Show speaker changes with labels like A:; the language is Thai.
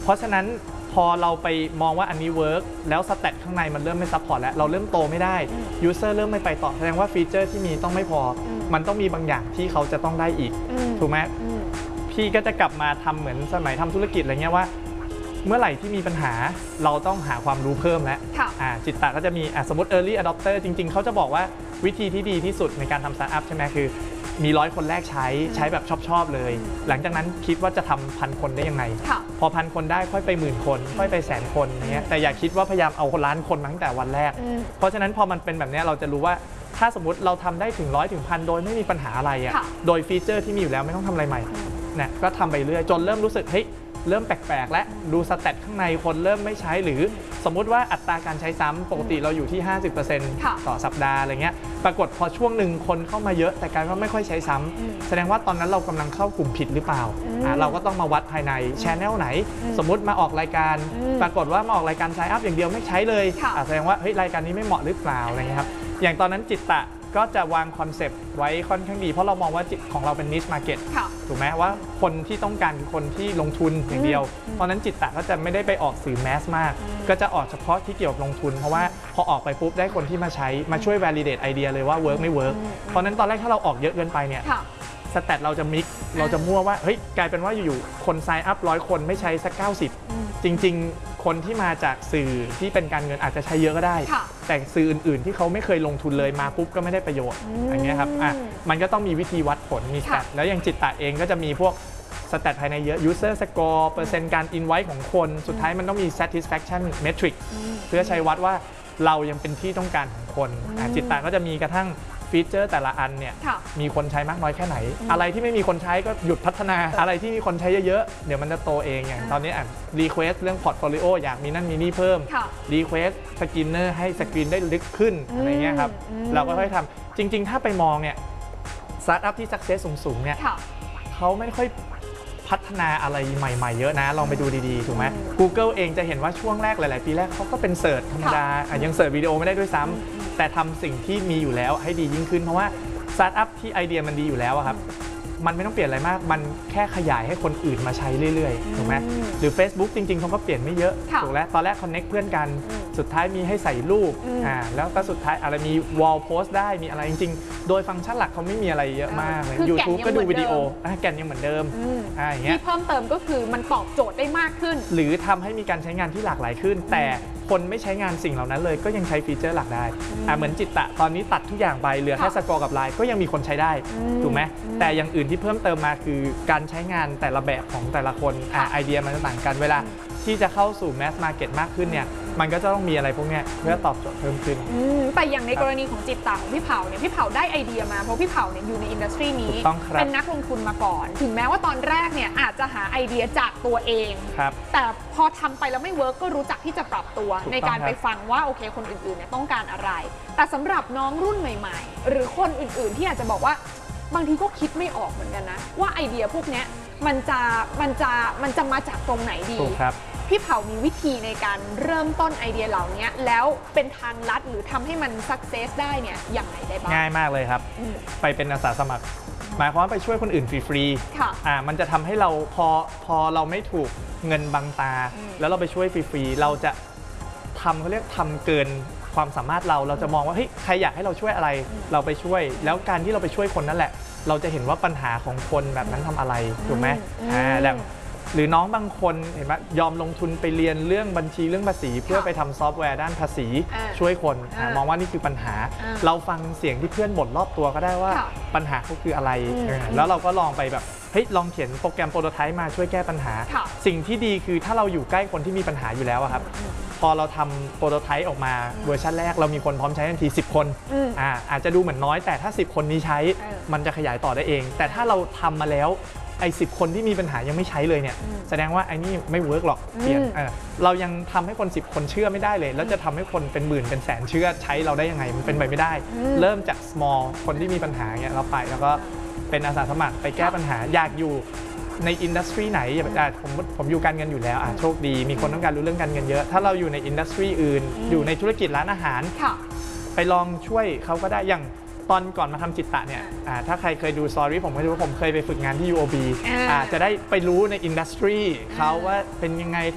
A: ราะฉะนั้นพอเราไปมองว่าอันนี้เวิร์กแล้วสแตทข้างในมันเริ่มไม่ซัพพอร์ตแล้วเราเริ่มโตไม่ได้ยูเซอร์เริ่มไม่ไปต่อแสดงว่าฟีเจอร์ที่มีต้องไม่พอมันต้องมีบางอย่างที่เขาจะต้องได้อีกถูกไหมพี่ก็จะกลับมาทำเหมือนสมัยทำธุรกิจอะไรเงี้ยว่าเมื่อไหร่ที่มีปัญหาเราต้องหาความรู้เพิ่มแล้วจิตตะก็จะมีสมมติ early adopter จริงๆเขาจะบอกว่าวิธีที่ดีที่สุดในการทำสตาร์ทอัพใช่ไหมคือมี100 คนแรกใช้แบบชอบเลยหลังจากนั้นคิดว่าจะทำ1,000 คนได้ยังไงพอ1,000 คนได้ค่อยไป10,000 คนค่อยไป100,000 คนอย่างเงี้ยแต่อย่าคิดว่าพยายามเอาคนล้านคนมาตั้งแต่วันแรกเพราะฉะนั้นพอมันเป็นแบบนี้เราจะรู้ว่าถ้าสมมติเราทำได้ถึง100 ถึง 1,000โดยไม่มีปัญหาอะไรโดยฟีเจอร์ที่มีอยู่แล้วไม่ต้องทำอะไรใหม่เนี่ยก็ทำไปเรื่อยจนเริ่มรู้สึกเฮ้ยเริ่มแปลกๆและดูสแตทข้างในคนเริ่มไม่ใช้หรือสมมุติว่าอัตราการใช้ซ้ำปกติเราอยู่ที่ 50% ต่อสัปดาห์อะไรเงี้ยปรากฏพอช่วงหนึ่งคนเข้ามาเยอะแต่กลายว่าไม่ค่อยใช้ซ้ำแสดงว่าตอนนั้นเรากำลังเข้ากลุ่มผิดหรือเปล่าเราก็ต้องมาวัดภายในแชนแนลไหนสมมุติมาออกรายการปรากฏว่ามาออกรายการไซน์อัพอย่างเดียวไม่ใช้เลยแสดงว่าเฮ้ยรายการนี้ไม่เหมาะหรือเปล่าอะไรเงี้ยครับอย่างตอนนั้นจิตตะก็จะวางคอนเซปต์ไว้ค่อนข้างดีเพราะเรามองว่าของเราเป็น niche market ถูกไหมว่าคนที่ต้องการคือคนที่ลงทุนอย่างเดียวเพราะนั้นจิตตะก็จะไม่ได้ไปออกสื่อแมสมากก็จะออกเฉพาะที่เกี่ยวกับลงทุนเพราะว่าพอออกไปปุ๊บได้คนที่มาใช้มาช่วย validate ไอเดียเลยว่า work ไม่ work เพราะนั้นตอนแรกถ้าเราออกเยอะเกินไปเนี่ยสแตทเราจะมิกเราจะมั่วว่าเฮ้ยกลายเป็นว่าอยู่ๆคนไซน์อัพ100 คนไม่ใช้สัก90จริงๆคนที่มาจากสื่อที่เป็นการเงินอาจจะใช้เยอะก็ได้แต่สื่ออื่นๆที่เขาไม่เคยลงทุนเลยมาปุ๊บก็ไม่ได้ประโยชน์อย่างเงี้ยครับมันก็ต้องมีวิธีวัดผลมีสแตทแล้วอย่างจิตตะเองก็จะมีพวกสแตทภายในเยอะ user score เปอร์เซ็นต์การ invite ของคนสุดท้ายมันต้องมี satisfaction metric เพื่อใช้วัดว่าเรายังเป็นที่ต้องการของคนจิตตะก็จะมีกระทั่งฟีเจอร์แต่ละอันเนี่ยมีคนใช้มากน้อยแค่ไหนอะไรที่ไม่มีคนใช้ก็หยุดพัฒนาอะไรที่มีคนใช้เยอะๆเดี๋ยวมันจะโตเองอย่างตอนนี้รีเควสเรื่องพอร์ตโฟลิโออยากมีนั่นมีนี่เพิ่มรีเควสสกินเนอร์ให้สกรีนได้ลึกขึ้นอะไรเงี้ยครับเราก็ค่อยทำจริงๆถ้าไปมองเนี่ยสตาร์ทอัพที่สักเซสสูงๆเนี่ยเขาไม่ค่อยพัฒนาอะไรใหม่ๆเยอะนะลองไปดูดีๆถูกไหม Google เองจะเห็นว่าช่วงแรกหลายๆปีแรกเขาก็เป็นเสิร์ชธรรมดายังเสิร์ชวิดีโอไม่ได้ด้วยซ้ำแต่ทำสิ่งที่มีอยู่แล้วให้ดียิ่งขึ้นเพราะว่าสตาร์ทอัพที่ไอเดียมันดีอยู่แล้วครับมันไม่ต้องเปลี่ยนอะไรมากมันแค่ขยายให้คนอื่นมาใช้เรื่อยๆถูกไหมหรือ Facebook จริงๆเขาก็เปลี่ยนไม่เยอะถูกแล้วตอนแรก connect เพื่อนกันสุดท้ายมีให้ใส่รูปแล้วก็สุดท้ายอะไรมี wall post ได้มีอะไรจริงๆโดยฟังก์ชันหลักเขาไม่มีอะไรเยอะมากเลย YouTube ก็ดูวิดีโอแก่นยังเหมือนเดิมอย่างเงี้ย
B: ที่เพิ่มเติมก็คือมันตอบโจทย์ได้มากขึ้น
A: หรือทำให้มีการใช้งานที่หลากหลายขึ้นแต่คนไม่ใช้งานสิ่งเหล่านั้นเลยก็ยังใช้ฟีเจอร์หลักได้เหมือนจิตตะตอนนี้ตัดทุกอย่างไปเหลือแค่สกอร์กับไลน์ก็ยังมีคนใช้ได้ถูกไหมแต่อย่างอื่นที่เพิ่มเติมมาคือการใช้งานแต่ละแบบของแต่ละคนไอเดียมันจะต่างกันเวลาที่จะเข้าสู่แมสมาร์เก็ตมากขึ้นเนี่ยมันก็จะต้องมีอะไรพวกนี้เพื่อตอบโจทย์เพิ่มขึ้น
B: แต่อย่างในกรณีของจิตตะของพี่เผาเนี่ยพี่เผาได้ไอเดียมาเพราะพี่เผาเนี่ยอยู่ในอินดัสทรีนี้เป็นนักลงทุนมาก่อนถึงแม้ว่าตอนแรกเนี่ยอาจจะหาไอเดียจากตัวเองแต่พอทำไปแล้วไม่เวิร์กก็รู้จักที่จะปรับตัวในการไปฟังว่าโอเคคนอื่นๆเนี่ยต้องการอะไรแต่สำหรับน้องรุ่นใหม่ๆหรือคนอื่นๆที่อาจจะบอกว่าบางทีก็คิดไม่ออกเหมือนกันนะว่าไอเดียพวกนี้มันจะมาจากตรงไหนดีพี่เผามีวิธีในการเริ่มต้นไอเดียเหล่านี้แล้วเป็นทางลัดหรือทำให้มันสักเซสได้เนี่ยอย่างไรได้บ้าง
A: ง่ายมากเลยครับไปเป็นอาสาสมัครหมายความว่าไปช่วยคนอื่นฟรีๆมันจะทำให้เราพอเราไม่ถูกเงินบังตาแล้วเราไปช่วยฟรีๆเราจะเขาเรียกทำเกินความสามารถเราจะมองว่าเฮ้ยใครอยากให้เราช่วยอะไรเราไปช่วยแล้วการที่เราไปช่วยคนนั่นแหละเราจะเห็นว่าปัญหาของคนแบบนั้นทำอะไรถูกไหมหรือน้องบางคนเห็นไหมยอมลงทุนไปเรียนเรื่องบัญชีเรื่องภาษีเพื่อไปทำซอฟต์แวร์ด้านภาษีช่วยคนมองว่านี่คือปัญหาเราฟังเสียงที่เพื่อนบ่นรอบตัวก็ได้ว่าปัญหาเขาคืออะไรแล้วเราก็ลองไปแบบเฮ้ยลองเขียนโปรแกรมโปรโตไทป์มาช่วยแก้ปัญหาสิ่งที่ดีคือถ้าเราอยู่ใกล้คนที่มีปัญหาอยู่แล้วครับพอเราทำโปรโตไทป์ออกมาเวอร์ชันแรกเรามีคนพร้อมใช้ทันที10 คนอาจจะดูเหมือนน้อยแต่ถ้า10 คนนี้ใช้มันจะขยายต่อได้เองแต่ถ้าเราทำมาแล้วไอ้10 คนที่มีปัญหายังไม่ใช้เลยเนี่ยแสดงว่าไอ้นี่ไม่เวิร์กหรอกเปลี่ยนเรายังทำให้คน10 คนเชื่อไม่ได้เลยแล้วจะทำให้คนเป็นหมื่นเป็นแสนเชื่อใช้เราได้ยังไงมันเป็นไปไม่ได้เริ่มจาก small คนที่มีปัญหาเนี่ยเราไปแล้วก็เป็นอาสาสมัครไปแก้ปัญหาอยากอยู่ในอินดัสทรีไหนผมอยู่การเงินอยู่แล้วโชคดีมีคนต้องการรู้เรื่องการเงินเยอะถ้าเราอยู่ในอินดัสทรีอื่นอยู่ในธุรกิจร้านอาหารไปลองช่วยเขาก็ได้อย่างตอนก่อนมาทำจิตตะเนี่ยถ้าใครเคยดูสตอรี่ผมก็รู้ว่าผมเคยไปฝึกงานที่ UOB จะได้ไปรู้ในอินดัสทรีเขาว่าเป็นยังไง